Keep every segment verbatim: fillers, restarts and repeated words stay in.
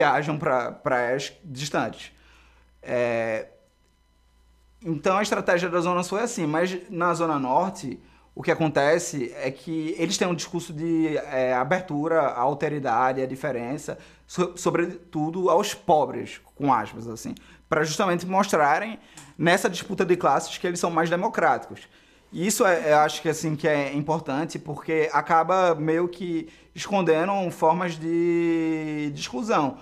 viajam para praias distantes. É, então a estratégia da Zona Sul é assim, mas na Zona Norte o que acontece é que eles têm um discurso de é, abertura à alteridade, à diferença, so, sobretudo aos pobres, com aspas, assim, para justamente mostrarem nessa disputa de classes que eles são mais democráticos. E isso é, eu acho que, assim, que é importante porque acaba meio que escondendo formas de, de exclusão.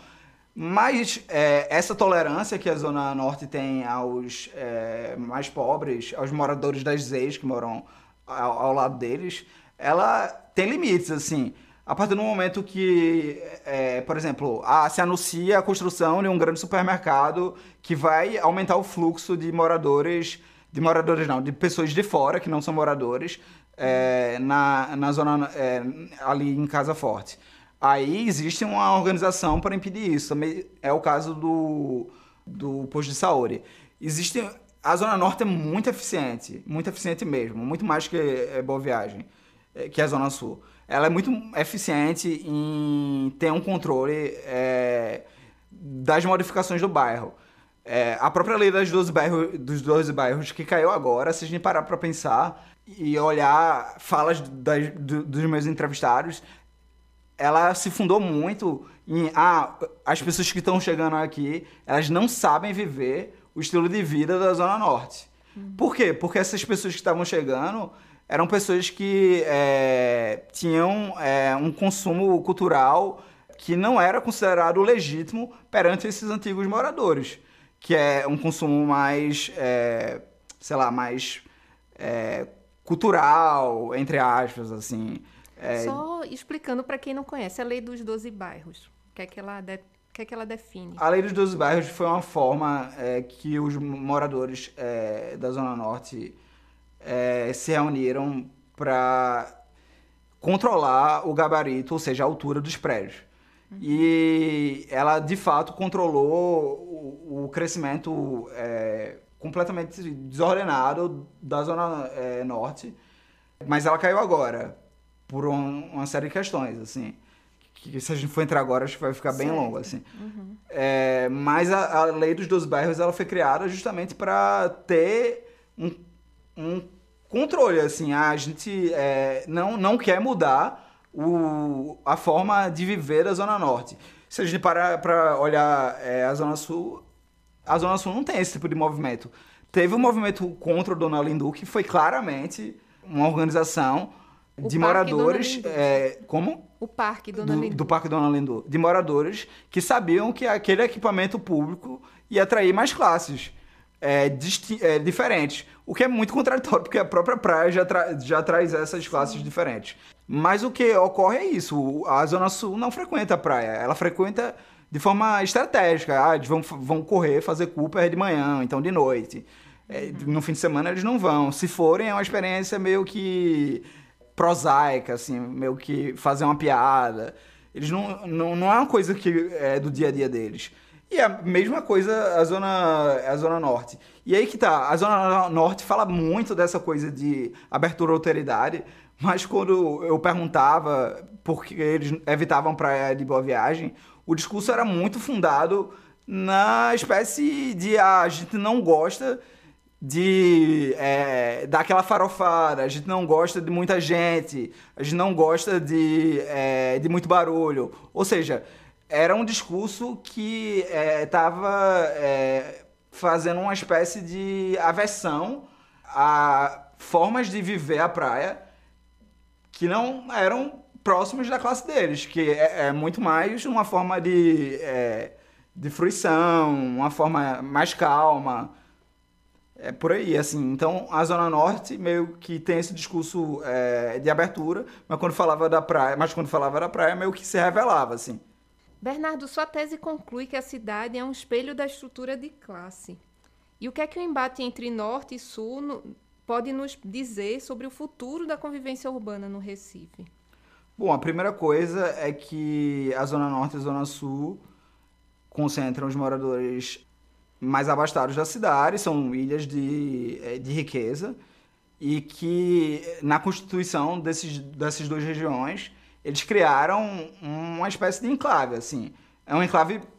Mas é, essa tolerância que a Zona Norte tem aos é, mais pobres, aos moradores das Z E Is que moram ao, ao lado deles, ela tem limites, assim. A partir do momento que, é, por exemplo, ah, se anuncia a construção de um grande supermercado que vai aumentar o fluxo de moradores, de moradores não, de pessoas de fora, que não são moradores, é, na, na zona, é, ali em Casa Forte. Aí existe uma organização para impedir isso. Também é o caso do, do posto de saúde. Existe, a Zona Norte é muito eficiente, muito eficiente mesmo, muito mais que é, Boa Viagem, é, que a Zona Sul. Ela é muito eficiente em ter um controle é, das modificações do bairro. É, a própria lei das doze bairros, dos doze bairros que caiu agora, se a gente parar para pensar e olhar falas das, do, dos meus entrevistados, ela se fundou muito em ah, as pessoas que estão chegando aqui, elas não sabem viver o estilo de vida da Zona Norte. Uhum. Por quê? Porque essas pessoas que estavam chegando eram pessoas que é, tinham é, um consumo cultural que não era considerado legítimo perante esses antigos moradores, que é um consumo mais, é, sei lá, mais é, cultural, entre aspas, assim. É... Só explicando para quem não conhece, a Lei dos doze Bairros, o que é que ela, de... o que é que ela define? A Lei dos doze Bairros foi uma forma é, que os moradores é, da Zona Norte é, se reuniram para controlar o gabarito, ou seja, a altura dos prédios. Uhum. E ela, de fato, controlou o, o crescimento é, completamente desordenado da Zona é, Norte, mas ela caiu agora, por um, uma série de questões, assim, que, que se a gente for entrar agora, acho que vai ficar bem certo. longo, assim. Uhum. É, mas a, a Lei dos doze Bairros, ela foi criada justamente para ter um, um controle, assim. A gente é, não, não quer mudar o, a forma de viver da Zona Norte. Se a gente parar para olhar é, a Zona Sul, a Zona Sul não tem esse tipo de movimento. Teve um movimento contra o Dona Lindu, que foi claramente uma organização o de moradores, é, como? O Parque Dona do, Lindu. Do Parque Dona Lindu. De moradores que sabiam que aquele equipamento público ia atrair mais classes é, disti- é, diferentes. O que é muito contraditório, porque a própria praia já, tra- já traz essas classes Sim. diferentes. Mas o que ocorre é isso. A Zona Sul não frequenta a praia. Ela frequenta de forma estratégica. Ah, eles vão, vão correr, fazer Cooper de manhã, então de noite. É, uhum. No fim de semana eles não vão. Se forem, é uma experiência meio que prosaica, assim, meio que fazer uma piada. Eles não, não, não é uma coisa que é do dia a dia deles. E a mesma coisa a zona, a zona norte. E aí que tá, a Zona Norte fala muito dessa coisa de abertura à alteridade, mas quando eu perguntava por que eles evitavam praia de Boa Viagem, o discurso era muito fundado na espécie de ah, a gente não gosta de é, dar aquela farofada, a gente não gosta de muita gente, a gente não gosta de, é, de muito barulho. Ou seja, era um discurso que estava é, é, fazendo uma espécie de aversão a formas de viver a praia que não eram próximas da classe deles, que é, é muito mais uma forma de, é, de fruição, uma forma mais calma. É por aí, assim. Então, a Zona Norte meio que tem esse discurso é, de abertura, mas quando falava da praia, mas quando falava da praia, meio que se revelava, assim. Bernardo, sua tese conclui que a cidade é um espelho da estrutura de classe. E o que é que o embate entre Norte e Sul no, pode nos dizer sobre o futuro da convivência urbana no Recife? Bom, a primeira coisa é que a Zona Norte e a Zona Sul concentram os moradores mais abastados da cidade, são ilhas de, de riqueza, e que na constituição desses, dessas duas regiões, eles criaram uma espécie de enclave, assim. É um enclave